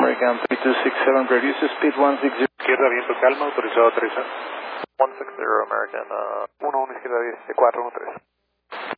American 3267, reduce speed 160. Izquierda, viento calma, autorizado a aterrizar. 160 American, 11 izquierda 10, 413.